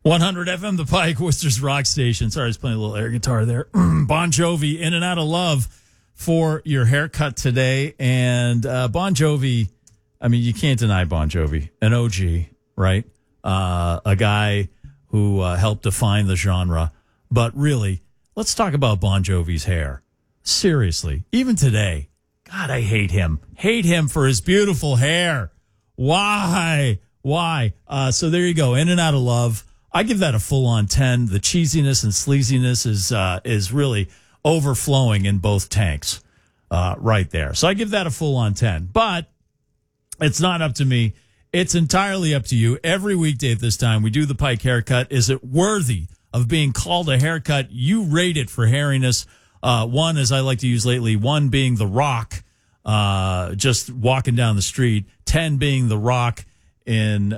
100 FM, The Pike, Worcester's rock station. Sorry, I was playing a little air guitar there. Bon Jovi, In and Out of Love for your haircut today. And Bon Jovi, I mean, you can't deny Bon Jovi, an OG, right? A guy who helped define the genre. But really, let's talk about Bon Jovi's hair. Seriously, even today, God, I hate him. Hate him for his beautiful hair. Why? So there you go, In and Out of Love. I give that a full-on 10. The cheesiness and sleaziness is really overflowing in both tanks right there. So I give that a full-on 10. But it's not up to me. It's entirely up to you. Every weekday at this time, we do the Pike haircut. Is it worthy of being called a haircut? You rate it for hairiness. One, as I like to use lately, one being The Rock, just walking down the street. 10 being The Rock in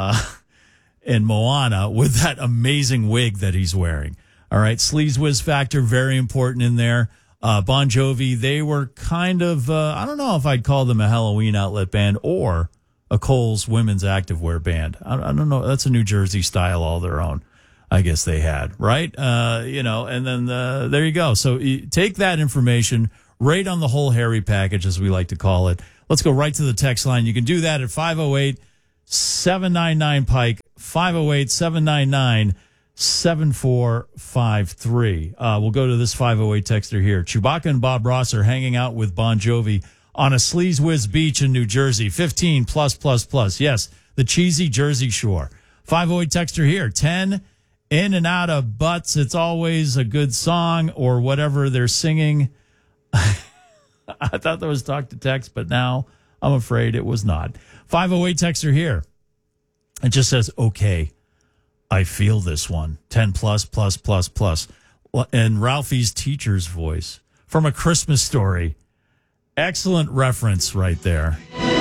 Moana with that amazing wig that he's wearing. All right. Sleaze Whiz factor, very important in there. Bon Jovi, they were kind of, I don't know if I'd call them a Halloween outlet band or a Kohl's women's activewear band. I don't know. That's a New Jersey style all their own, I guess they had, right? And then there you go. So you take that information, rate on the whole hairy package, as we like to call it. Let's go right to the text line. You can do that at 508-799-PIKE, 508-799-7453. We'll go to this 508 texter here. Chewbacca and Bob Ross are hanging out with Bon Jovi on a Sleaze Whiz beach in New Jersey. 15 plus. Yes, the cheesy Jersey Shore. 508 texter here. 10 In and Out of Butts. It's always a good song, or whatever they're singing. I thought that was talk to text, but now I'm afraid it was not. 508 texter here. It just says, okay, I feel this one. 10 plus. And Ralphie's teacher's voice from A Christmas Story. Excellent reference right there.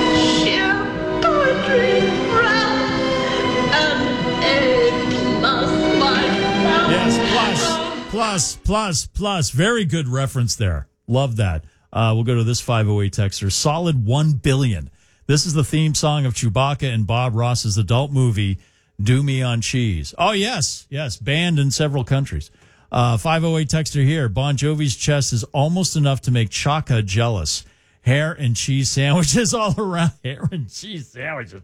Yes, plus. Very good reference there. Love that. We'll go to this 508 texter. Solid 1 billion. This is the theme song of Chewbacca and Bob Ross's adult movie, Do Me on Cheese. Oh, yes, banned in several countries. 508 texter here. Bon Jovi's chest is almost enough to make Chaka jealous. Hair and cheese sandwiches all around. Hair and cheese sandwiches.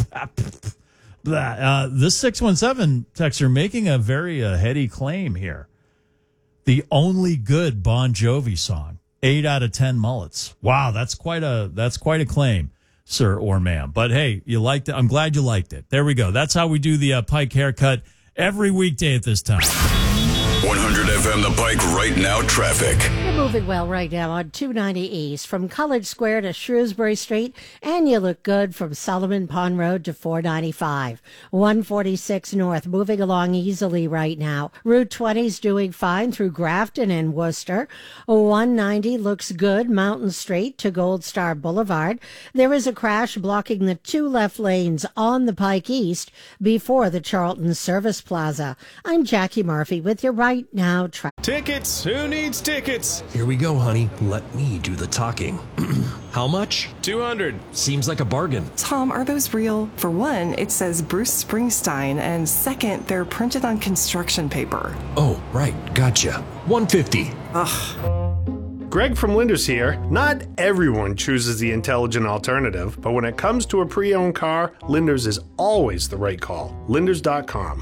This 617 texter making a very heady claim here. The only good Bon Jovi song. 8 out of 10 mullets. Wow, that's quite a claim, sir or ma'am. But hey, you liked it. I'm glad you liked it. There we go. That's how we do the Pike haircut every weekday at this time. 100 FM The Pike right now traffic. You're moving well right now on 290 East from College Square to Shrewsbury Street, and you look good from Solomon Pond Road to 495. 146 North, moving along easily right now. Route 20's doing fine through Grafton and Worcester. 190 looks good, Mountain Street to Gold Star Boulevard. There is a crash blocking the 2 left lanes on the Pike East before the Charlton Service Plaza. I'm Jackie Murphy with your right now traffic. Tickets! Who needs tickets? Here we go, honey. Let me do the talking. How much? 200. Seems like a bargain. Tom, are those real? For one, it says Bruce Springsteen, and second, they're printed on construction paper. Oh, right. Gotcha. 150. Ugh. Greg from Linders here. Not everyone chooses the intelligent alternative, but when it comes to a pre-owned car, Linders is always the right call. Linders.com.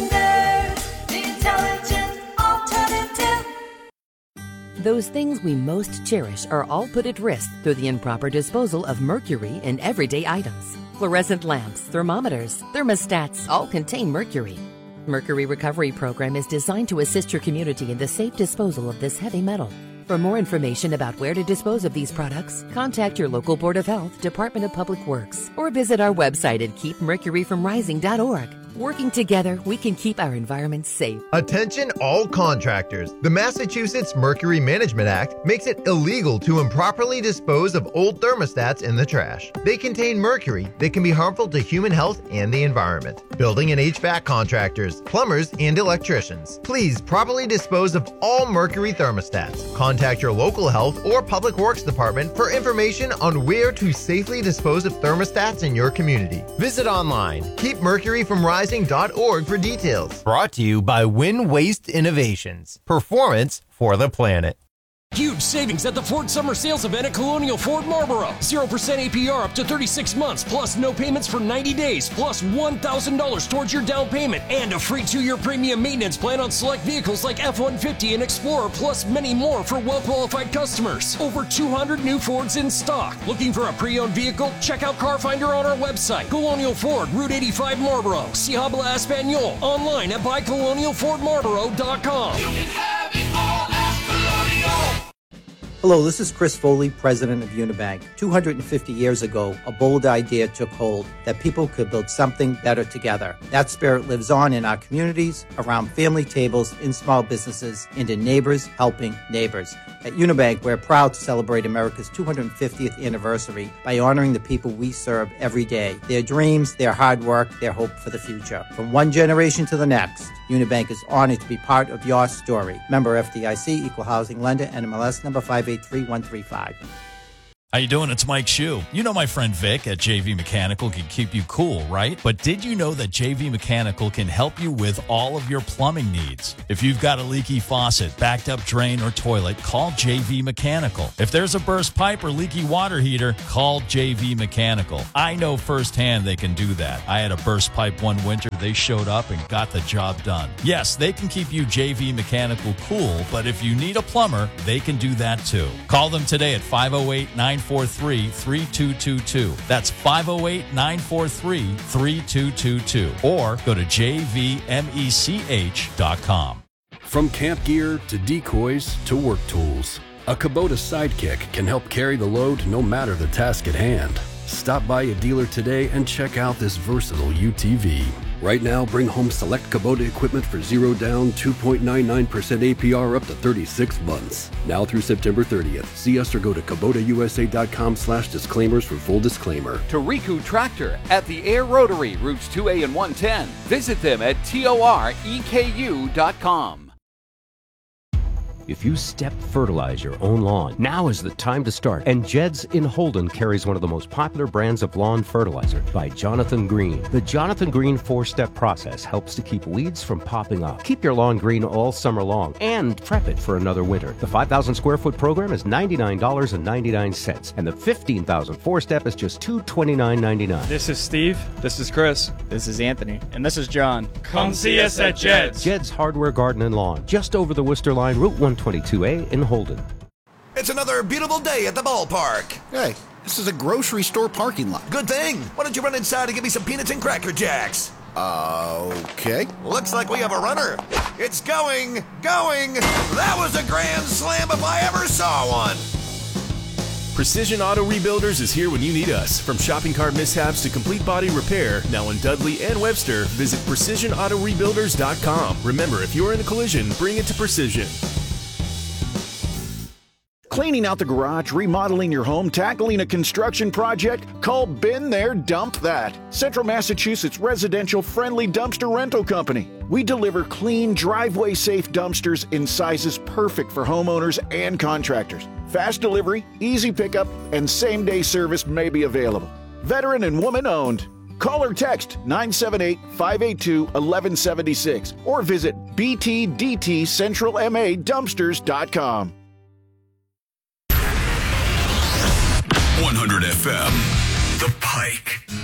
Those things we most cherish are all put at risk through the improper disposal of mercury in everyday items. Fluorescent lamps, thermometers, thermostats all contain mercury. Mercury Recovery Program is designed to assist your community in the safe disposal of this heavy metal. For more information about where to dispose of these products, contact your local Board of Health, Department of Public Works, or visit our website at keepmercuryfromrising.org. Working together, we can keep our environment safe. Attention all contractors. The Massachusetts Mercury Management Act makes it illegal to improperly dispose of old thermostats in the trash. They contain mercury that can be harmful to human health and the environment. Building and HVAC contractors, plumbers, and electricians, please properly dispose of all mercury thermostats. Contact your local health or public works department for information on where to safely dispose of thermostats in your community. Visit online, keepmercuryfromrising.org, Advertising.org for details. Brought to you by Win Waste Innovations. Performance for the planet. Huge savings at the Ford Summer Sales Event at Colonial Ford Marlboro. 0% APR up to 36 months, plus no payments for 90 days, plus $1,000 towards your down payment, and a free 2-year premium maintenance plan on select vehicles like F-150 and Explorer, plus many more for well-qualified customers. Over 200 new Fords in stock. Looking for a pre-owned vehicle? Check out Car Finder on our website. Colonial Ford, Route 85 Marlboro. Si habla Espanol. Online at buycolonialfordmarlboro.com. You can have it all at Colonial. Hello, this is Chris Foley, president of Unibank. 250 years ago, a bold idea took hold that people could build something better together. That spirit lives on in our communities, around family tables, in small businesses, and in neighbors helping neighbors. At Unibank, we're proud to celebrate America's 250th anniversary by honoring the people we serve every day, their dreams, their hard work, their hope for the future. From one generation to the next, Unibank is honored to be part of your story. Member FDIC, Equal Housing Lender, NMLS number 583135. How you doing? It's Mike Shue. You know my friend Vic at JV Mechanical can keep you cool, right? But did you know that JV Mechanical can help you with all of your plumbing needs? If you've got a leaky faucet, backed up drain, or toilet, call JV Mechanical. If there's a burst pipe or leaky water heater, call JV Mechanical. I know firsthand they can do that. I had a burst pipe one winter. They showed up and got the job done. Yes, they can keep you JV Mechanical cool, but if you need a plumber, they can do that too. Call them today at 508-943-3222. That's 508-943-3222. Or go to jvmech.com. From camp gear to decoys to work tools, a Kubota Sidekick can help carry the load no matter the task at hand. Stop by a dealer today and check out this versatile UTV. Right now, bring home select Kubota equipment for 0 down, 2.99% APR up to 36 months. Now through September 30th. See us or go to KubotaUSA.com/disclaimers for full disclaimer. Toriku Tractor at the Air Rotary, routes 2A and 110. Visit them at TOREKU.com. If you step fertilize your own lawn, now is the time to start. And Jed's in Holden carries one of the most popular brands of lawn fertilizer by Jonathan Green. The Jonathan Green 4-step process helps to keep weeds from popping up. Keep your lawn green all summer long and prep it for another winter. The 5,000 square foot program is $99.99, and the 15,000 4-step is just $229.99. This is Steve. This is Chris. This is Anthony. And this is John. Come see us at Jed's. Jed's Hardware, Garden and Lawn, just over the Worcester Line, Route 122A in Holden. It's another beautiful day at the ballpark. Hey, this is a grocery store parking lot. Good thing. Why don't you run inside and give me some peanuts and Cracker Jacks? Okay. Looks like we have a runner. It's going. That was a grand slam if I ever saw one. Precision Auto Rebuilders is here when you need us. From shopping cart mishaps to complete body repair, now in Dudley and Webster, visit PrecisionAutoRebuilders.com. Remember, if you're in a collision, bring it to Precision. Cleaning out the garage, remodeling your home, tackling a construction project? Call Been There, Dump That. Central Massachusetts residential friendly dumpster rental company. We deliver clean, driveway-safe dumpsters in sizes perfect for homeowners and contractors. Fast delivery, easy pickup, and same-day service may be available. Veteran and woman-owned. Call or text 978-582-1176 or visit btdtcentralmadumpsters.com. 100 FM, The Pike.